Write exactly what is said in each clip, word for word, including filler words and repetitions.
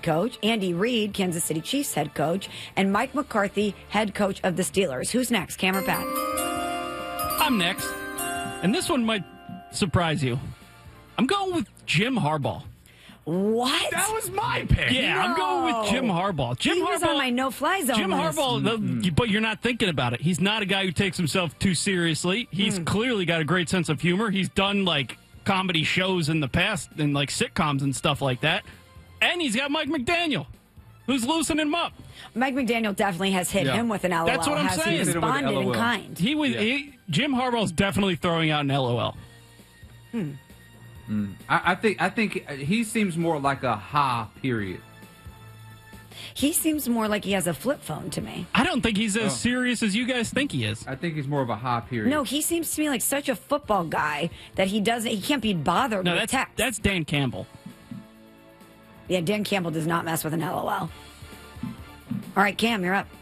coach, Andy Reid, Kansas City Chiefs head coach, and Mike McCarthy, head coach of the Steelers. Who's next, Cam or Pat? I'm next. And this one might surprise you. I'm going with Jim Harbaugh. What? That was my pick. Yeah, No. I'm going with Jim Harbaugh. Jim he Harbaugh was on my no-fly zone Jim list. Harbaugh, mm-hmm. but you're not thinking about it. He's not a guy who takes himself too seriously. He's Mm. clearly got a great sense of humor. He's done like comedy shows in the past and like sitcoms and stuff like that. And he's got Mike McDaniel, who's loosening him up. Mike McDaniel definitely has hit Yeah. him with an L O L. That's what I'm has saying. He Hit him with responded in L O L. kind. He was Yeah. he, Jim Harbaugh's definitely throwing out an L O L. I, I think I think he seems more like a ha period. He seems more like he has a flip phone to me. I don't think he's as Oh. serious as you guys think he is. I think he's more of a ha period. No, he seems to me like such a football guy that he doesn't. He can't be bothered No, with that's text. that's Dan Campbell. Yeah, Dan Campbell does not mess with an L O L. All right, Cam, you're up.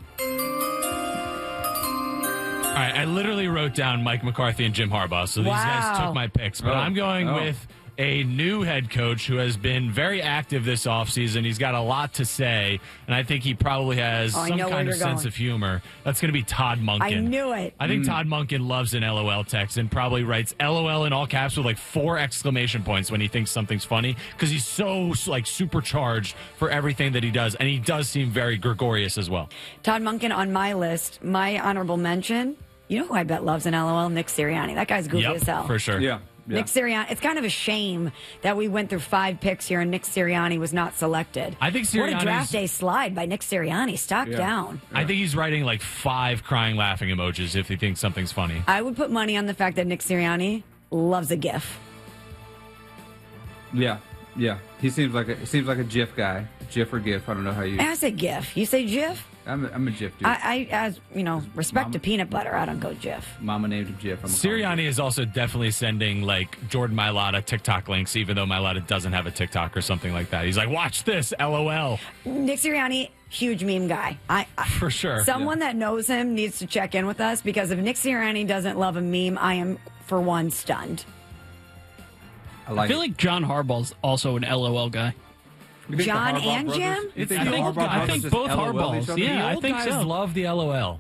All right, I literally wrote down Mike McCarthy and Jim Harbaugh, so these guys Wow. took my picks. But Oh. I'm going Oh. with a new head coach who has been very active this offseason. He's got a lot to say, and I think he probably has Oh, I some know where kind of you're sense going. of humor. That's going to be Todd Monken. I knew it. I think Todd Monken loves an L O L text and probably writes L O L in all caps with like four exclamation points when he thinks something's funny because he's so like supercharged for everything that he does, and he does seem very gregarious as well. Todd Monken on my list. My honorable mention. You know who I bet loves an L O L? Nick Sirianni. That guy's goofy Yep, as hell. for sure. Yeah. yeah. Nick Sirianni. It's kind of a shame that we went through five picks here and Nick Sirianni was not selected. I think What a Sirianni's- draft day slide by Nick Sirianni. Stock Yeah. down. I think he's writing like five crying laughing emojis if he thinks something's funny. I would put money on the fact that Nick Sirianni loves a GIF. Yeah, yeah. He seems like a he seems like a GIF guy. GIF or GIF. I don't know how you. I say GIF. You say GIF? I'm a, I'm a GIF dude. I, I, as you know, respect Mama- to peanut butter. I don't go GIF. Mama named him GIF. I'm a Sirianni is also definitely sending like Jordan Mailata TikTok links, even though Mailata doesn't have a TikTok or something like that. He's like, watch this, LOL. Nick Sirianni, huge meme guy. I, I For sure. Someone that knows him needs to check in with us because if Nick Sirianni doesn't love a meme, I am for one stunned. I like I feel it. like John Harbaugh's also an L O L guy. You think the John Harbaugh and brothers- Jim? You think I the think- Harbaugh I brothers think just both LOL Harbaughs, each other? yeah. The I old think guys so. love the LOL. All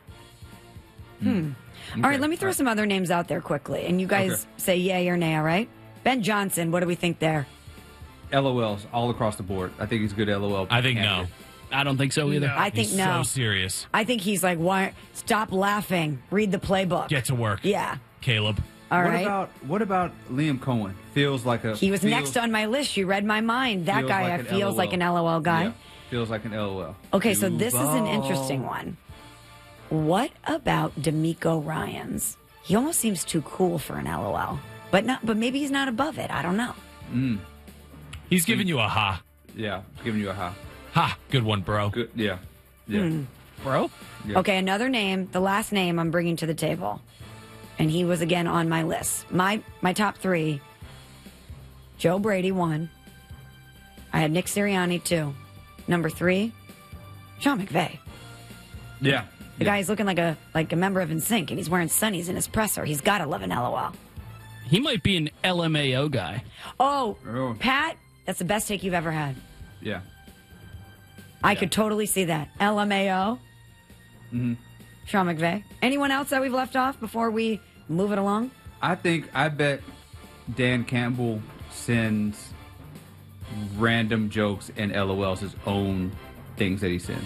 right, let me throw some other names out there quickly, and you guys Okay. say yay or nay, all right? Ben Johnson, what do we think there? LOLs all across the board. I think he's a good LOL. I think no. candidate. I don't think so either. I think He's no. so serious. I think he's like, why? Stop laughing. Read the playbook. Get to work. Yeah. Caleb. All what right. about what about Liam Cohen? Feels like a he was feels, next on my list. You read my mind. That feels guy like I an feels LOL. like an L O L guy. Yeah, feels like an LOL. Okay, so this is an Duval. interesting one. What about D'Amico Ryans? He almost seems too cool for an L O L, but not. But maybe he's not above it. I don't know. He's giving you a ha. Yeah, giving you a ha. Ha. Good one, bro. Good. Yeah. Yeah. Bro? Yeah. Okay, another name. The last name I'm bringing to the table, and he was again on my list. My my top three. Joe Brady one. I had Nick Sirianni two. Number three, Sean McVay. Yeah. The yeah. guy's looking like a like a member of N Sync, and he's wearing sunnies in his presser. He's got to love an L O L. He might be an L M A O guy. Oh, Oh. Pat, that's the best take you've ever had. Yeah. I could totally see that. L M A O. Mm-hmm. Sean McVay. Anyone else that we've left off before we move it along? I think I bet Dan Campbell sends random jokes and LOLs his own things that he sends.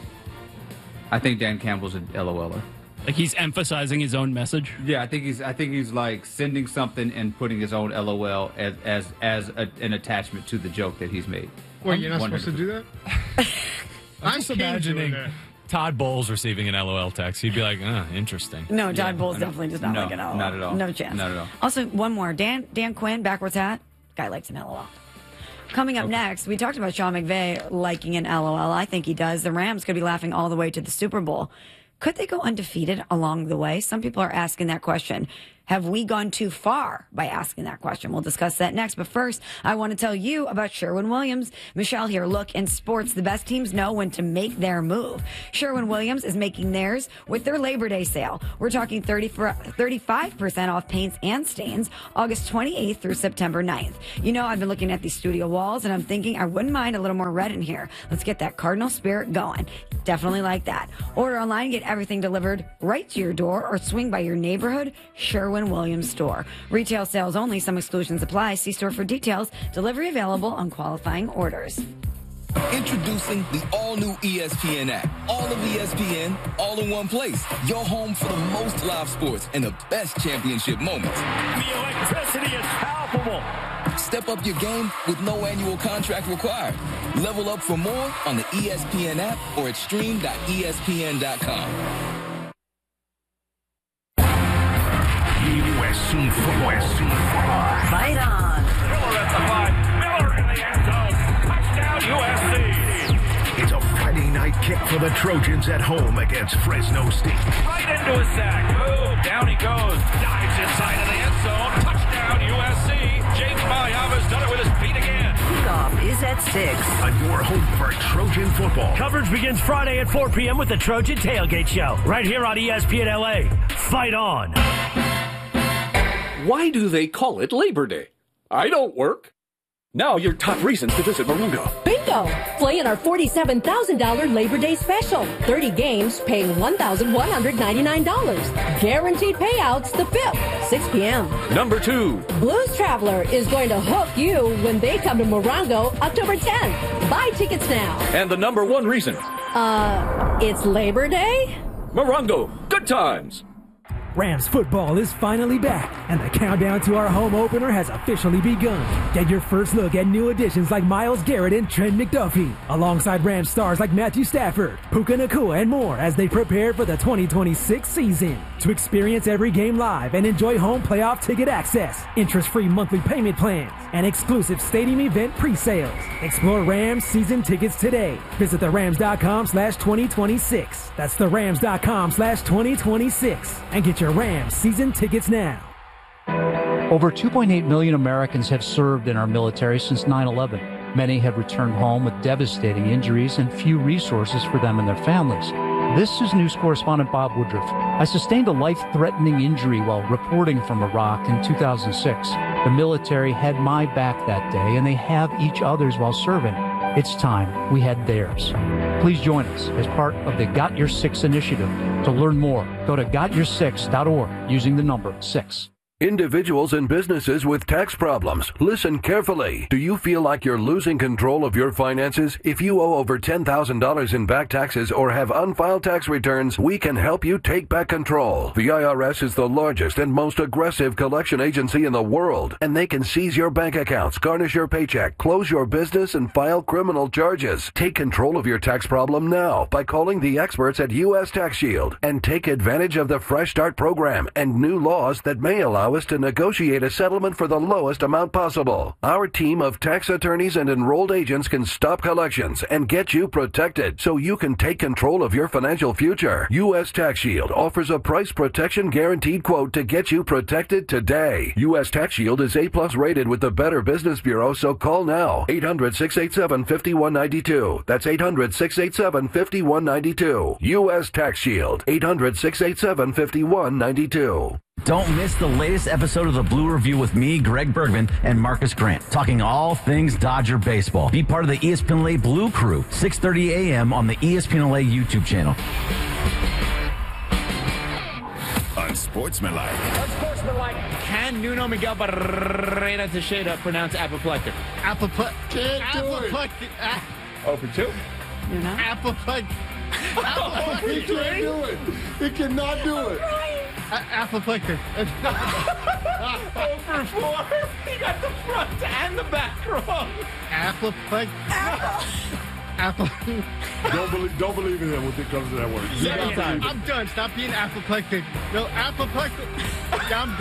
I think Dan Campbell's an LOLer. Like he's emphasizing his own message. Yeah, I think he's. I think he's like sending something and putting his own LOL as as as a, an attachment to the joke that he's made. Wait, you're not supposed to do that? I'm just keen to imagining it. Todd Bowles receiving an LOL text. He'd be like, uh, interesting. No, Todd Yeah, Bowles I know. definitely does not No, like an L O L. not at all. No chance. Not at all. Also, one more. Dan Dan Quinn, backwards hat. Guy likes an L O L. Coming up next, we talked about Sean McVay liking an L O L. I think he does. The Rams could be laughing all the way to the Super Bowl. Could they go undefeated along the way? Some people are asking that question. Have we gone too far by asking that question? We'll discuss that next. But first, I want to tell you about Sherwin-Williams. Michelle here. Look, in sports, the best teams know when to make their move. Sherwin-Williams is making theirs with their Labor Day sale. We're talking thirty, thirty-five percent off paints and stains August twenty-eighth through September ninth. You know, I've been looking at these studio walls, and I'm thinking I wouldn't mind a little more red in here. Let's get that Cardinal spirit going. Definitely like that. Order online, get everything delivered right to your door, or swing by your neighborhood Sherwin-Williams store. Retail sales only. Some exclusions apply. See store for details. Delivery available on qualifying orders. Introducing the all-new E S P N app. All of E S P N, all in one place. Your home for the most live sports and the best championship moments. The electricity is palpable. Step up your game with no annual contract required. Level up for more on the E S P N app or at stream dot E S P N dot com. U S C football. U S C football. Fight on. Miller at the five. Miller in the end zone. Touchdown U S C. It's a Friday night kick for the Trojans at home against Fresno State. Right into a sack. Boom. Down he goes. Dives inside of the end zone. Touchdown U S C. James Mayava's done it with his feet again. Kickoff is at six. On your home for Trojan football. Coverage begins Friday at four p.m. with the Trojan Tailgate Show. Right here on E S P N L A. Fight on. Why do they call it Labor Day? I don't work. Now your top reasons to visit Morongo. Bingo! Play in our forty-seven thousand dollars Labor Day special. thirty games paying one thousand one hundred ninety-nine dollars. Guaranteed payouts the fifth, six p.m. Number two. Blues Traveler is going to hook you when they come to Morongo October tenth. Buy tickets now. And the number one reason. Uh, it's Labor Day? Morongo, good times. Rams football is finally back, and the countdown to our home opener has officially begun. Get your first look at new additions like Myles Garrett and Trent McDuffie, alongside Rams stars like Matthew Stafford, Puka Nacua, and more as they prepare for the twenty twenty-six season. To experience every game live and enjoy home playoff ticket access, interest-free monthly payment plans, and exclusive stadium event pre-sales. Explore Rams season tickets today. Visit the rams dot com slash twenty twenty-six. That's the rams dot com slash twenty twenty-six. And get your Rams season tickets now. Over two point eight million Americans have served in our military since nine eleven. Many have returned home with devastating injuries and few resources for them and their families. This is news correspondent Bob Woodruff. I sustained a life-threatening injury while reporting from Iraq in two thousand six. The military had my back that day, and they have each other's while serving. It's time we had theirs. Please join us as part of the Got Your Six initiative. To learn more, go to got your six dot org using the number six. Individuals and businesses with tax problems, listen carefully. Do you feel like you're losing control of your finances? If you owe over ten thousand dollars in back taxes or have unfiled tax returns, we can help you take back control. The I R S is the largest and most aggressive collection agency in the world, and they can seize your bank accounts, garnish your paycheck, close your business, and file criminal charges. Take control of your tax problem now by calling the experts at U S Tax Shield and take advantage of the Fresh Start program and new laws that may allow us to negotiate a settlement for the lowest amount possible. Our team of tax attorneys and enrolled agents can stop collections and get you protected so you can take control of your financial future. U S Tax Shield offers a price protection guaranteed quote to get you protected today. U S Tax Shield is A plus rated with the Better Business Bureau, so call now. eight hundred, six eight seven, five one nine two. That's eight hundred, six eight seven, five one nine two. U S Tax Shield. eight hundred, six eight seven, five one nine two. Don't miss the latest episode of the Blue Review with me, Greg Bergman, and Marcus Grant, talking all things Dodger baseball. Be part of the E S P N L A Blue Crew, six thirty a.m. on the E S P N L A YouTube channel. Unsportsmanlike. Unsportsmanlike. Can Nuno Miguel Barrera Teixeira pronounce apoplectic? Apoplectic. Apoplectic. Oh, for two? Nuno? Apoplectic. He can't do it. He cannot do it. Apoplectic. Oh for four. He got the front and the back wrong. Apoplectic. Apple. Don't believe, don't believe in him when it comes to that word. Second time. I'm done. Stop being apoplectic. No, apoplectic. I'm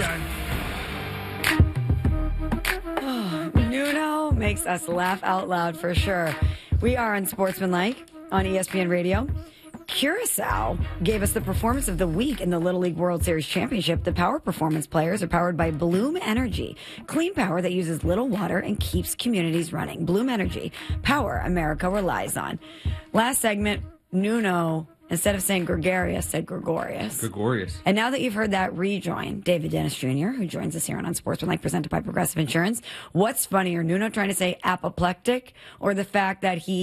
done. Nuno makes us laugh out loud for sure. We are Unsportsmanlike on E S P N Radio. Curacao gave us the performance of the week in the Little League World Series Championship. The Power Performance players are powered by Bloom Energy, clean power that uses little water and keeps communities running. Bloom Energy, power America relies on. Last segment, Nuno, instead of saying gregarious, said Gregorius. Gregorius. And now that you've heard that, rejoin David Dennis Junior, who joins us here on Unsportsmanlike, presented by Progressive Insurance. What's funnier, Nuno trying to say apoplectic, or the fact that he